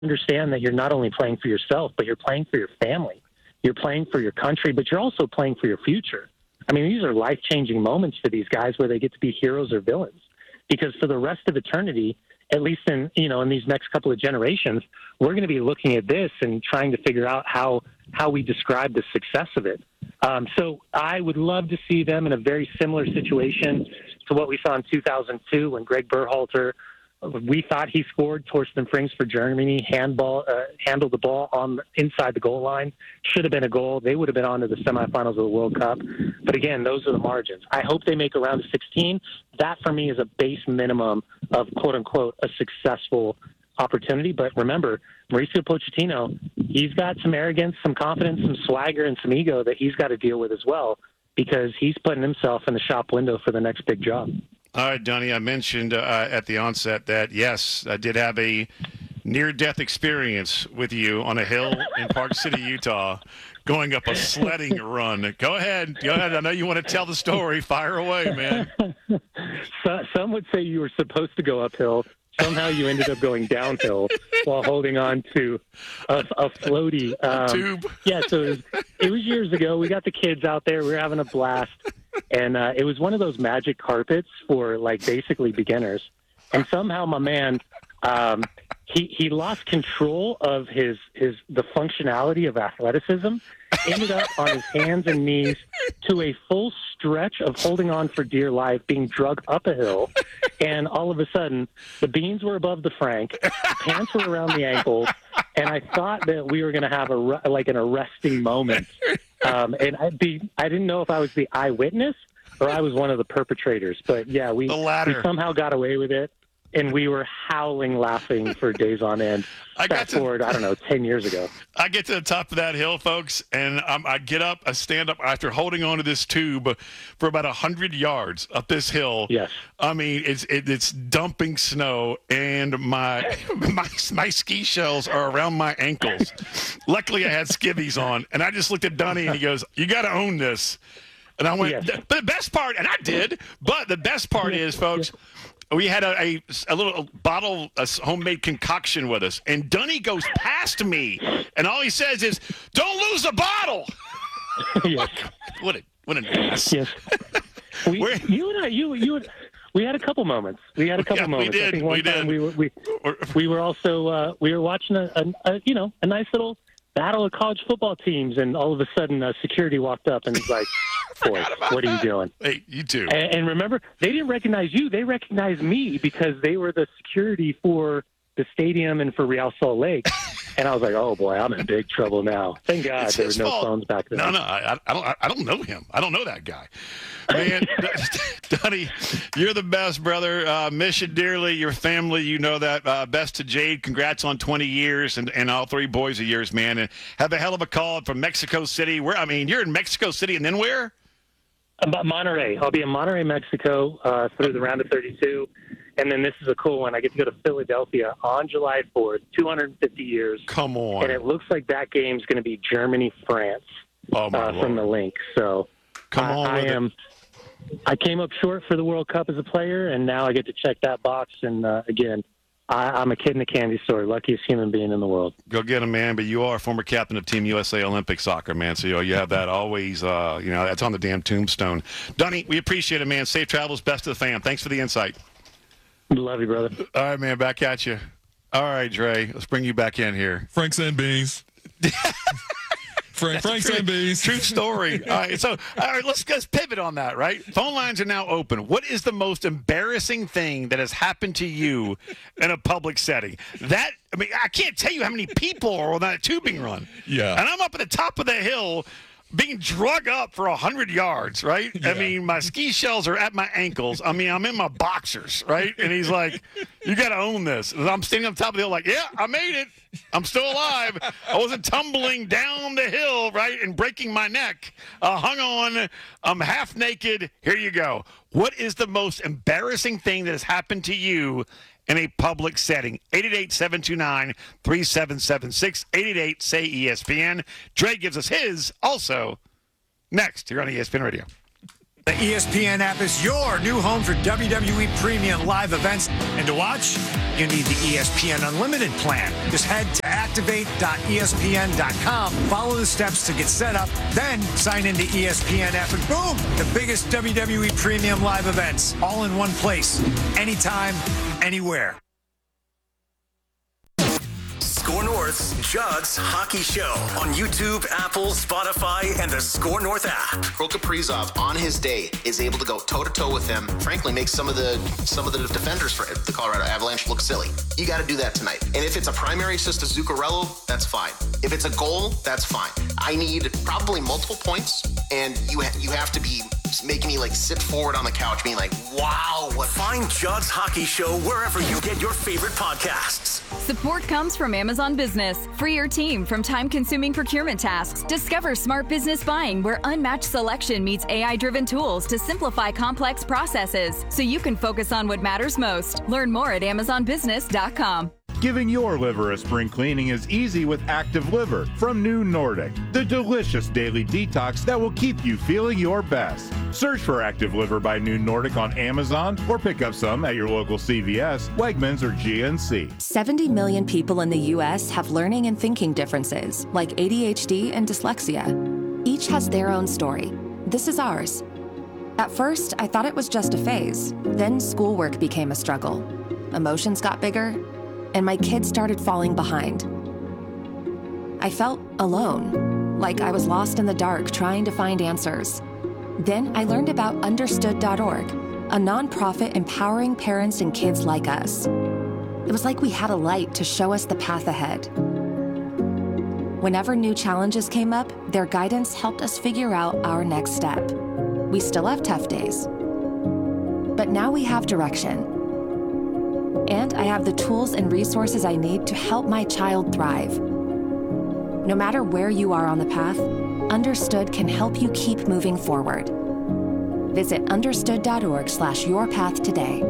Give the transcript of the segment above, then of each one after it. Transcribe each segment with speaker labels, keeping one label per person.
Speaker 1: understand that you're not only playing for yourself, but you're playing for your family. You're playing for your country, but you're also playing for your future. I mean, these are life-changing moments for these guys where they get to be heroes or villains. Because for the rest of eternity, at least in these next couple of generations, we're going to be looking at this and trying to figure out how we describe the success of it. So I would love to see them in a very similar situation to what we saw in 2002 when Greg Berhalter, we thought he scored. Torsten Frings for Germany handled the ball inside the goal line. Should have been a goal. They would have been on to the semifinals of the World Cup. But again, those are the margins. I hope they make a round of 16. That for me is a base minimum of quote unquote a successful opportunity. But remember, Mauricio Pochettino, he's got some arrogance, some confidence, some swagger, and some ego that he's got to deal with as well, because he's putting himself in the shop window for the next big job.
Speaker 2: All right, Donnie, I mentioned at the onset that, yes, I did have a near-death experience with you on a hill in Park City, Utah, going up a sledding run. Go ahead. I know you want to tell the story. Fire away, man.
Speaker 1: Some would say you were supposed to go uphill. Somehow you ended up going downhill while holding on to a floaty.
Speaker 2: Tube.
Speaker 1: Yeah, so it was years ago. We got the kids out there. We were having a blast. And it was one of those magic carpets for, like, basically beginners. And somehow my man, he lost control of the functionality of athleticism, ended up on his hands and knees to a full stretch of holding on for dear life, being dragged up a hill. And all of a sudden, the beans were above the frank, the pants were around the ankles, and I thought that we were going to have an arresting moment. And I didn't know if I was the eyewitness or I was one of the perpetrators. But, yeah, we somehow got away with it, and we were howling laughing for days on end. Fast forward, 10 years ago.
Speaker 2: I get to the top of that hill, folks, and I get up, I stand up after holding onto this tube for about 100 yards up this hill.
Speaker 1: Yes.
Speaker 2: I mean, it's dumping snow, and my ski shells are around my ankles. Luckily, I had skivvies on, and I just looked at Donnie, and he goes, "You got to own this." And I went, yes. But the best part, and I did, but the best part is, folks, we had a little bottle of homemade concoction with us, and Dunny goes past me, and all he says is, "Don't lose the bottle."
Speaker 1: Yes.
Speaker 2: What an ass.
Speaker 1: Yes. We had a couple moments. We had a couple moments.
Speaker 2: We did.
Speaker 1: I think one time we were also we were watching a nice little battle of college football teams, and all of a sudden security walked up and was like, "Boy, what are you doing?"
Speaker 2: Hey, you too.
Speaker 1: And remember, they didn't recognize you. They recognized me because they were the security for the stadium and for Real Salt Lake. And I was like, "Oh boy, I'm in big trouble now." Thank God there were no phones back then.
Speaker 2: No, I don't know him. I don't know that guy. Man, Donnie, you're the best, brother. Miss you dearly. Your family, you know that. Best to Jade. Congrats on 20 years and all three boys of yours, man. And have a hell of a call from Mexico City. You're in Mexico City, and then where?
Speaker 1: Monterrey. I'll be in Monterrey, Mexico, through the round of 32. And then this is a cool one. I get to go to Philadelphia on July 4th, 250 years.
Speaker 2: Come on.
Speaker 1: And it looks like that game's going to be Germany-France from the link. So I came up short for the World Cup as a player, and now I get to check that box. And, again, I'm a kid in a candy store, luckiest human being in the world.
Speaker 2: Go get him, man. But you are a former captain of Team USA Olympic soccer, man. So you have that always, that's on the damn tombstone. Donnie, we appreciate it, man. Safe travels, best of the fam. Thanks for the insight.
Speaker 1: Love you, brother.
Speaker 2: All right, man. Back at you. All right, Dre. Let's bring you back in here.
Speaker 3: Franks and beans. Franks and beans.
Speaker 2: True story. All right, let's pivot on that, right? Phone lines are now open. What is the most embarrassing thing that has happened to you in a public setting? I can't tell you how many people are on that tubing run.
Speaker 3: Yeah.
Speaker 2: And I'm up at the top of the hill being drug up for 100 yards, right? Yeah. I mean, my ski shells are at my ankles. I mean, I'm in my boxers, right? And he's like, "You got to own this." And I'm standing on top of the hill like, "Yeah, I made it. I'm still alive. I wasn't tumbling down the hill, right, and breaking my neck. I hung on. I'm half naked. Here you go." What is the most embarrassing thing that has happened to you in a public setting? 888-729-3776, 888-SAY-ESPN. Dre gives us his also next here on ESPN Radio.
Speaker 3: The ESPN app is your new home for WWE Premium live events. And to watch, you need the ESPN Unlimited plan. Just head to activate.espn.com, follow the steps to get set up, then sign into ESPN app, and boom, the biggest WWE Premium live events, all in one place, anytime, anywhere.
Speaker 4: Score North's Judd's Hockey Show on YouTube, Apple, Spotify, and the Score North app.
Speaker 5: Kirill Kaprizov, on his day, is able to go toe-to-toe with him. Frankly, makes some of the defenders for the Colorado Avalanche look silly. You got to do that tonight. And if it's a primary assist to Zuccarello, that's fine. If it's a goal, that's fine. I need probably multiple points, and you have to be making me like sit forward on the couch, being like, wow.
Speaker 4: Find Judd's Hockey Show wherever you get your favorite podcasts.
Speaker 6: Support comes from Amazon Business. Free your team from time-consuming procurement tasks. Discover smart business buying where unmatched selection meets AI-driven tools to simplify complex processes so you can focus on what matters most. Learn more at amazonbusiness.com.
Speaker 7: Giving your liver a spring cleaning is easy with Active Liver from New Nordic, the delicious daily detox that will keep you feeling your best. Search for Active Liver by New Nordic on Amazon or pick up some at your local CVS, Wegmans, or GNC.
Speaker 8: 70 million people in the U.S. have learning and thinking differences, like ADHD and dyslexia. Each has their own story. This is ours. At first, I thought it was just a phase. Then schoolwork became a struggle. Emotions got bigger, and my kids started falling behind. I felt alone, like I was lost in the dark trying to find answers. Then I learned about Understood.org, a nonprofit empowering parents and kids like us. It was like we had a light to show us the path ahead. Whenever new challenges came up, their guidance helped us figure out our next step. We still have tough days, but now we have direction. And I have the tools and resources I need to help my child thrive. No matter where you are on the path, Understood can help you keep moving forward. Visit understood.org/yourpath today.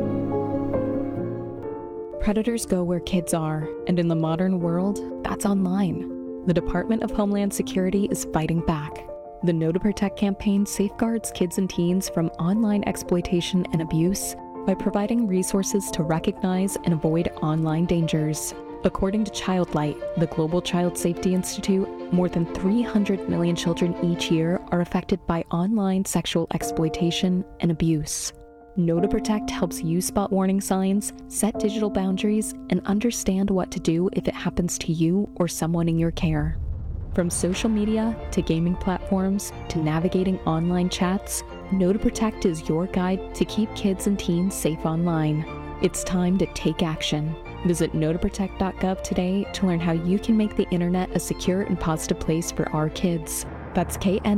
Speaker 9: Predators go where kids are, and in the modern world, that's online. The Department of Homeland Security is fighting back. The Know to Protect campaign safeguards kids and teens from online exploitation and abuse by providing resources to recognize and avoid online dangers. According to Childlight, the Global Child Safety Institute, more than 300 million children each year are affected by online sexual exploitation and abuse. Know to Protect helps you spot warning signs, set digital boundaries, and understand what to do if it happens to you or someone in your care. From social media to gaming platforms to navigating online chats, Know to Protect is your guide to keep kids and teens safe online. It's time to take action. Visit knowtoprotect.gov today to learn how you can make the internet a secure and positive place for our kids. That's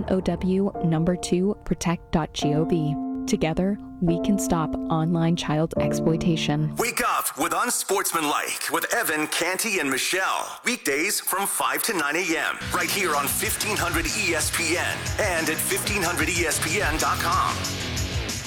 Speaker 9: KNOW2protect.gov. Together, we can stop online child exploitation.
Speaker 4: Wake up with Unsportsmanlike with Evan, Canty, and Michelle. Weekdays from 5 to 9 a.m. right here on 1500 ESPN and at 1500ESPN.com.